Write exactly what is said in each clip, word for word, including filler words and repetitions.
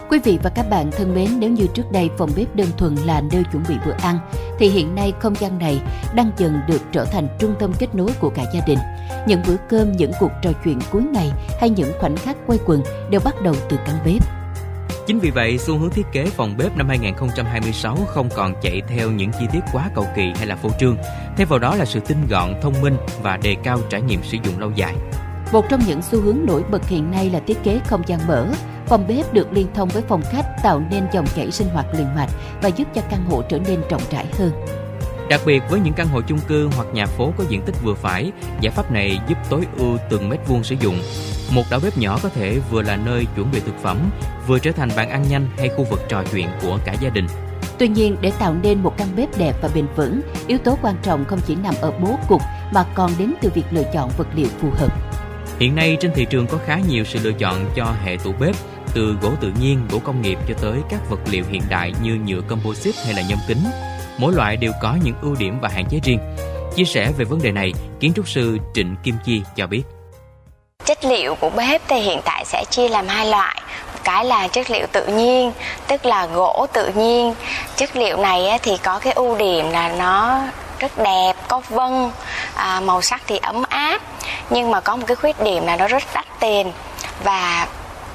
Quý vị và các bạn thân mến, nếu như trước đây phòng bếp đơn thuần là nơi chuẩn bị bữa ăn, thì hiện nay không gian này đang dần được trở thành trung tâm kết nối của cả gia đình. Những bữa cơm, những cuộc trò chuyện cuối ngày hay những khoảnh khắc quây quần đều bắt đầu từ căn bếp. Chính vì vậy, xu hướng thiết kế phòng bếp năm hai không hai sáu không còn chạy theo những chi tiết quá cầu kỳ hay là phô trương. Thay vào đó là sự tinh gọn, thông minh và đề cao trải nghiệm sử dụng lâu dài. Một trong những xu hướng nổi bật hiện nay là thiết kế không gian mở. Phòng bếp được liên thông với phòng khách tạo nên dòng chảy sinh hoạt liền mạch và giúp cho căn hộ trở nên rộng rãi hơn. Đặc biệt với những căn hộ chung cư hoặc nhà phố có diện tích vừa phải, giải pháp này giúp tối ưu từng mét vuông sử dụng. Một đảo bếp nhỏ có thể vừa là nơi chuẩn bị thực phẩm, vừa trở thành bàn ăn nhanh hay khu vực trò chuyện của cả gia đình. Tuy nhiên, để tạo nên một căn bếp đẹp và bền vững, yếu tố quan trọng không chỉ nằm ở bố cục mà còn đến từ việc lựa chọn vật liệu phù hợp. Hiện nay trên thị trường có khá nhiều sự lựa chọn cho hệ tủ bếp, từ gỗ tự nhiên, gỗ công nghiệp cho tới các vật liệu hiện đại như nhựa composite hay là nhôm kính. Mỗi loại đều có những ưu điểm và hạn chế riêng. Chia sẻ về vấn đề này, kiến trúc sư Trịnh Kim Chi cho biết. Chất liệu của bếp thì hiện tại sẽ chia làm hai loại. Một cái là chất liệu tự nhiên, tức là gỗ tự nhiên. Chất liệu này thì có cái ưu điểm là nó rất đẹp, có vân, à, màu sắc thì ấm áp. Nhưng mà có một cái khuyết điểm là nó rất đắt tiền và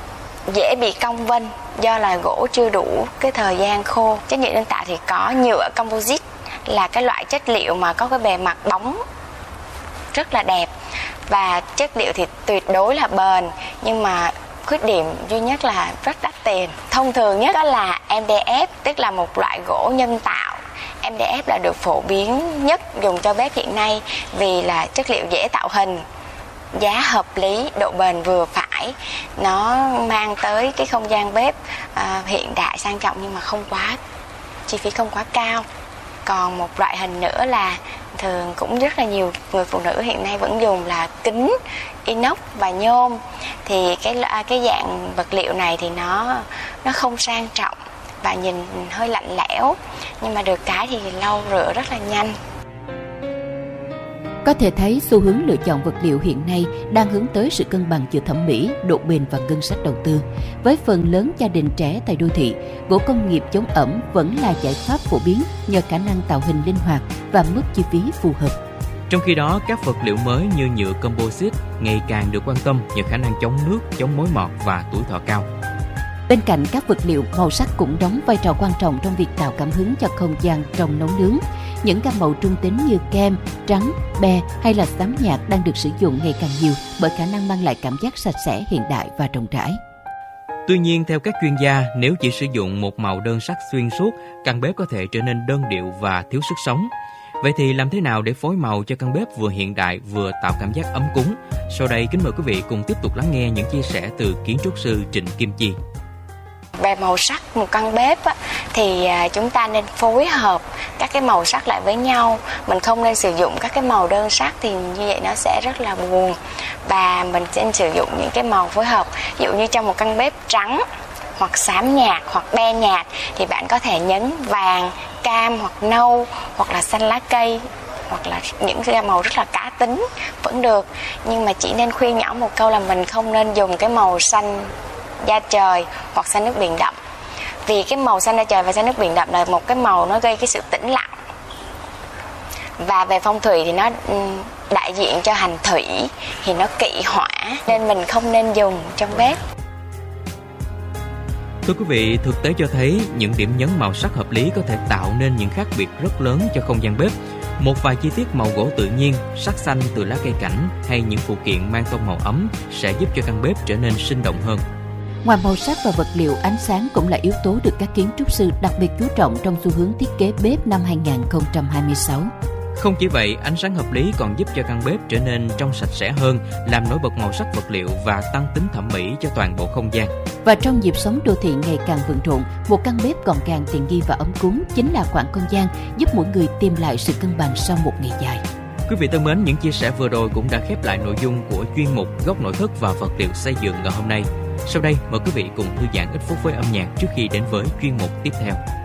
dễ bị cong vân do là gỗ chưa đủ cái thời gian khô. Chất liệu nhân tạo thì có nhựa composite là cái loại chất liệu mà có cái bề mặt bóng rất là đẹp và chất liệu thì tuyệt đối là bền, nhưng mà khuyết điểm duy nhất là rất đắt tiền. Thông thường nhất đó là em đê ép, tức là một loại gỗ nhân tạo. em đê ép là được phổ biến nhất dùng cho bếp hiện nay vì là chất liệu dễ tạo hình, giá hợp lý, độ bền vừa phải. Nó mang tới cái không gian bếp à, hiện đại sang trọng nhưng mà không quá, chi phí không quá cao. Còn một loại hình nữa là thường cũng rất là nhiều người phụ nữ hiện nay vẫn dùng là kính inox và nhôm. Thì cái cái dạng vật liệu này thì nó nó không sang trọng và nhìn hơi lạnh lẽo, nhưng mà được cái thì lau rửa rất là nhanh. Có thể thấy xu hướng lựa chọn vật liệu hiện nay đang hướng tới sự cân bằng giữa thẩm mỹ, độ bền và ngân sách đầu tư. Với phần lớn gia đình trẻ tại đô thị, gỗ công nghiệp chống ẩm vẫn là giải pháp phổ biến nhờ khả năng tạo hình linh hoạt và mức chi phí phù hợp. Trong khi đó, các vật liệu mới như nhựa composite ngày càng được quan tâm nhờ khả năng chống nước, chống mối mọt và tuổi thọ cao. Bên cạnh các vật liệu, màu sắc cũng đóng vai trò quan trọng trong việc tạo cảm hứng cho không gian trong nấu nướng. Những gam màu trung tính như kem, trắng, be hay là xám nhạt đang được sử dụng ngày càng nhiều bởi khả năng mang lại cảm giác sạch sẽ, hiện đại và rộng rãi. Tuy nhiên, theo các chuyên gia, nếu chỉ sử dụng một màu đơn sắc xuyên suốt, căn bếp có thể trở nên đơn điệu và thiếu sức sống. Vậy thì làm thế nào để phối màu cho căn bếp vừa hiện đại vừa tạo cảm giác ấm cúng? Sau đây, kính mời quý vị cùng tiếp tục lắng nghe những chia sẻ từ kiến trúc sư Trịnh Kim Chi. Về màu sắc một căn bếp á, thì chúng ta nên phối hợp các cái màu sắc lại với nhau. Mình không nên sử dụng các cái màu đơn sắc thì như vậy nó sẽ rất là buồn. Và mình nên sử dụng những cái màu phối hợp. Ví dụ như trong một căn bếp trắng hoặc xám nhạt hoặc be nhạt thì bạn có thể nhấn vàng, cam hoặc nâu hoặc là xanh lá cây hoặc là những cái màu rất là cá tính vẫn được. Nhưng mà chỉ nên khuyên nhỏ một câu là mình không nên dùng cái màu xanh da trời hoặc xanh nước biển đậm. Vì cái màu xanh da trời và xanh nước biển đậm là một cái màu nó gây cái sự tĩnh lặng. Và về phong thủy thì nó đại diện cho hành thủy thì nó kỵ hỏa nên mình không nên dùng trong bếp. Thưa quý vị, thực tế cho thấy những điểm nhấn màu sắc hợp lý có thể tạo nên những khác biệt rất lớn cho không gian bếp. Một vài chi tiết màu gỗ tự nhiên, sắc xanh từ lá cây cảnh hay những phụ kiện mang tông màu ấm sẽ giúp cho căn bếp trở nên sinh động hơn. Ngoài màu sắc và vật liệu, ánh sáng cũng là yếu tố được các kiến trúc sư đặc biệt chú trọng trong xu hướng thiết kế bếp năm hai không hai sáu. Không chỉ vậy, ánh sáng hợp lý còn giúp cho căn bếp trở nên trong sạch sẽ hơn, làm nổi bật màu sắc vật liệu và tăng tính thẩm mỹ cho toàn bộ không gian. Và trong nhịp sống đô thị ngày càng bận rộn, một căn bếp gọn gàng, tiện nghi và ấm cúng chính là khoảng không gian giúp mỗi người tìm lại sự cân bằng sau một ngày dài. Quý vị thân mến, những chia sẻ vừa rồi cũng đã khép lại nội dung của chuyên mục Góc nội thất và vật liệu xây dựng ngày hôm nay. Sau đây, mời quý vị cùng thư giãn ít phút với âm nhạc trước khi đến với chuyên mục tiếp theo.